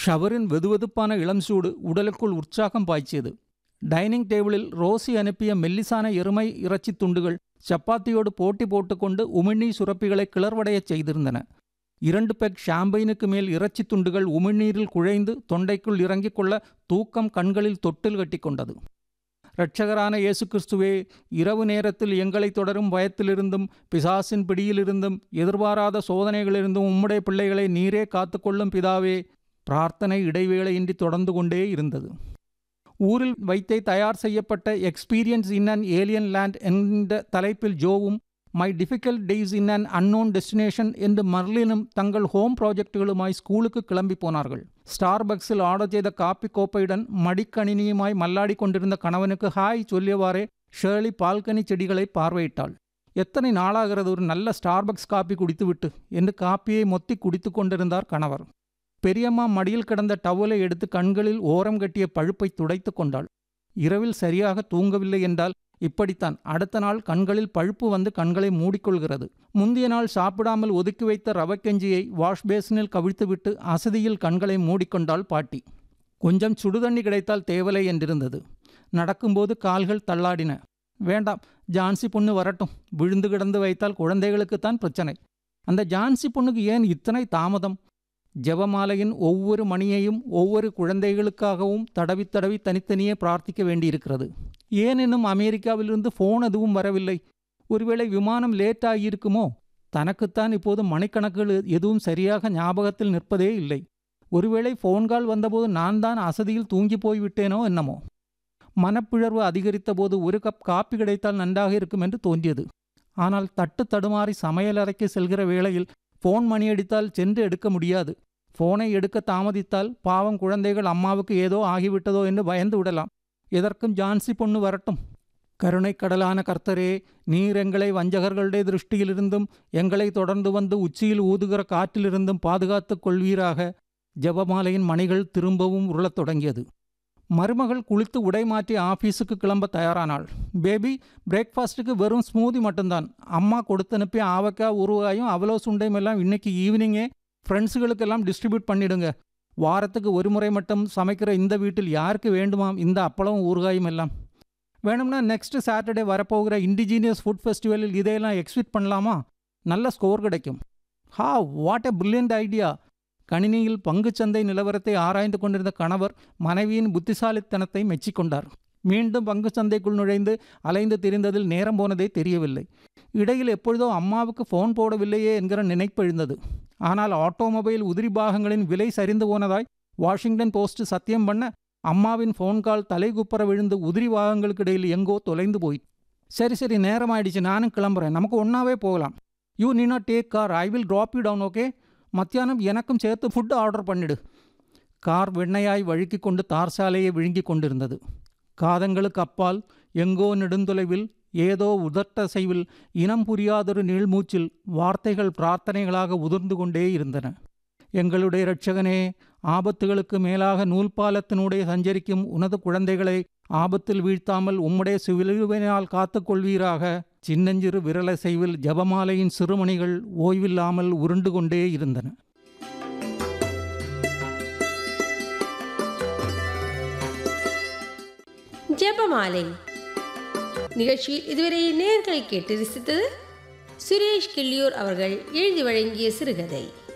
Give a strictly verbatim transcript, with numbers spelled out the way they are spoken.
ஷவரின் வெதுவெதுப்பான இளம் சூடு உடலுக்குள் உற்சாகம் பாய்ச்சியது. டைனிங் டேபிளில் ரோசி அனுப்பிய மெல்லிசான எருமை இறைச்சி துண்டுகள் சப்பாத்தியோடு போட்டி போட்டுக்கொண்டு உமிழ்நீர் சுரப்பிகளை கிளர்வடையச் செய்திருந்தன. இரண்டு பெக் ஷாம்பெயினுக்கு மேல் இறைச்சி துண்டுகள் உமிழ்நீரில் குழைந்து தொண்டைக்குள் இறங்கிக் கொள்ள தூக்கம் கண்களில் தொட்டில் கட்டி கொண்டது. இரட்சகரான இயேசு கிறிஸ்துவே, இரவு நேரத்தில் எங்களை தொடரும் பயத்திலிருந்தும் பிசாசின் பிடியிலிருந்தும் எதிர்பாராத சோதனைகளிலிருந்தும் உம்முடைய பிள்ளைகளை நீரே காத்துக்கொள்ளும் பிதாவே. பிரார்த்தனை இடைவேளையின்றி தொடர்ந்து கொண்டே இருந்தது. ஊரில் வைத்தே தயார் செய்யப்பட்ட experience in an alien land என்ற தலைப்பில் ஜோவும் my difficult days in an unknown destination என்று மர்லினும் தங்கள் ஹோம் ப்ராஜெக்டுகளுமாய் ஸ்கூலுக்கு கிளம்பி போனார்கள். ஸ்டார்பக்ஸில் ஆர்டர் செய்த காப்பி கோப்பையுடன் மடிக்கணினியுமாய் மல்லாடி கொண்டிருந்த கணவனுக்கு ஹாய் சொல்லியவாறே ஷேர்லி பால்கனி செடிகளை பார்வையிட்டாள். எத்தனை நாளாகிறது ஒரு நல்ல ஸ்டார்பக்ஸ் காப்பி குடித்துவிட்டு என்று காப்பியை மொத்தி குடித்து கொண்டிருந்தார் கணவர். பெரியம்மா மடியில் கிடந்த டவலை எடுத்து கண்களில் ஓரம் கட்டிய பழுப்பை துடைத்து கொண்டாள். இரவில் சரியாக தூங்கவில்லை என்றால் இப்படித்தான் அடுத்த நாள் கண்களில் பழுப்பு வந்து கண்களை மூடிக்கொள்கிறது. முந்தைய நாள் சாப்பிடாமல் ஒதுக்கி வைத்த ரவக்கெஞ்சியை வாஷ்பேசனில் கவிழ்த்துவிட்டு அசதியில் கண்களை மூடிக்கொண்டாள் பாட்டி. கொஞ்சம் சுடுதண்ணி கிடைத்தால் தேவலை என்றிருந்தது. நடக்கும்போது கால்கள் தள்ளாடின. வேண்டாம், ஜான்சி பொண்ணு வரட்டும், விழுந்து கிடந்து வைத்தால் குழந்தைகளுக்குத்தான் பிரச்சனை. அந்த ஜான்சி பொண்ணுக்கு ஏன் இத்தனை தாமதம்? ஜெபமாலையின் ஒவ்வொரு மணியையும் ஒவ்வொரு குழந்தைகளுக்காகவும் தடவி தடவி தனித்தனியே பிரார்த்திக்க வேண்டியிருக்கிறது. ஏன் இன்னும் அமெரிக்காவிலிருந்து ஃபோன் எதுவும் வரவில்லை? ஒருவேளை விமானம் லேட் ஆகியிருக்குமோ? தனக்குத்தான் இப்போது மணிக்கணக்குகள் எதுவும் சரியாக ஞாபகத்தில் நிற்பதே இல்லை. ஒருவேளை ஃபோன்கால் வந்தபோது நான் தான் அசதியில் தூங்கி போய்விட்டேனோ என்னமோ. மனப்பிழர்வு அதிகரித்த போது ஒரு கப் காப்பி கிடைத்தால் நன்றாக இருக்கும் என்று தோன்றியது. ஆனால் தட்டு தடுமாறி சமையலறைக்கு செல்கிற வேளையில் ஃபோன் மணியடித்தால் சென்று எடுக்க முடியாது. ஃபோனை எடுக்க தாமதித்தால் பாவம் குழந்தைகள் அம்மாவுக்கு ஏதோ ஆகிவிட்டதோ என்று பயந்து விடலாம். எதற்கும் ஜான்சி பொண்ணு வரட்டும். கருணை கடலான கர்த்தரே, நீர் எங்களை வஞ்சகர்களுடைய திருஷ்டியிலிருந்தும் எங்களை தொடர்ந்து வந்து உச்சியில் ஊதுகிற காற்றிலிருந்தும் பாதுகாத்துக் கொள்வீராக. ஜெபமாலையின் மணிகள் திரும்பவும் உருளத் தொடங்கியது. மருமகள் குளித்து உடை மாற்றி ஆஃபீஸுக்கு கிளம்ப தயாரானாள். பேபி, பிரேக்ஃபாஸ்ட்டுக்கு வெறும் ஸ்மூதி மட்டும்தான். அம்மா கொடுத்தனுப்பி ஆவக்காய் ஊறுகாயும் அவலோ சுண்டையும் எல்லாம் இன்னைக்கு ஈவினிங்கே ஃப்ரெண்ட்ஸுகளுக்கெல்லாம் டிஸ்ட்ரிபியூட் பண்ணிடுங்க. வாரத்துக்கு ஒரு முறை மட்டும் சமைக்கிற இந்த வீட்டில் யாருக்கு வேண்டுமாம் இந்த அப்பளம் ஊறுகாயும் எல்லாம்? வேணும்னா நெக்ஸ்ட் சாட்டர்டே வரப்போகிற இண்டிஜீனியஸ் ஃபுட் ஃபெஸ்டிவலில் இதையெல்லாம் எக்ஸ்பிட் பண்ணலாமா? நல்ல ஸ்கோர் கிடைக்கும். ஹா, வாட் எ பிரில்லியன்ட் ஐடியா! கணினியில் பங்குச்சந்தை நிலவரத்தை ஆராய்ந்து கொண்டிருந்த கணவர் மனைவியின் புத்திசாலித்தனத்தை மெச்சிக்கொண்டார். மீண்டும் பங்குச்சந்தைக்குள் நுழைந்து அலைந்து திரிந்ததில் நேரம் போனதே தெரியவில்லை. இடையில் எப்பொழுதோ அம்மாவுக்கு ஃபோன் போடவில்லையே என்கிற நினைப்பு எழுந்தது. ஆனால் ஆட்டோமொபைல் உதிரி பாகங்களின் விலை சரிந்து போனதாய் வாஷிங்டன் போஸ்ட் சத்தியம் பண்ண அம்மாவின் ஃபோன் கால் தலைகுப்புற விழுந்து உதிரி பாகங்களுக்கு இடையில் எங்கோ தொலைந்து போய். சரி சரி, நேரம் ஆயிடுச்சு, நானும் கிளம்புறேன், நமக்கு ஒன்றாவே போகலாம். You need not take car, I will drop you down, okay? மத்தியானம் எனக்கும் சேர்த்து ஃபுட்டு ஆர்டர் பண்ணிடு. கார் வெண்ணையாய் வழுக்கி கொண்டு தார் சாலையை விழுங்கி கொண்டிருந்தது. காதங்களுக்கு அப்பால் எங்கோ நெடுந்தொலைவில் ஏதோ உதட்டசைவில் இனம் புரியாதொரு நீள்மூச்சில் வார்த்தைகள் பிரார்த்தனைகளாக உதிர்ந்து கொண்டே இருந்தன. எங்களுடைய இரட்சகனே, ஆபத்துகளுக்கு மேலாக நூல்பாலத்தினுடைய சஞ்சரிக்கும் உனது குழந்தைகளை ஆபத்தில் வீழ்த்தாமல் உம்முடைய சிலுவையினால் காத்து கொள்வீராக. சின்னஞ்சிறு விரலசைவில் ஜபமாலையின் சிறுமணிகள் ஓய்வில்லாமல் உருண்டு கொண்டே இருந்தன. ஜபமாலை நிகழ்ச்சியில் இதுவரை நேயர்கள் கேட்டு ரசித்தது சுரேஷ் கிள்ளியூர் அவர்கள் எழுதி வழங்கிய சிறுகதை.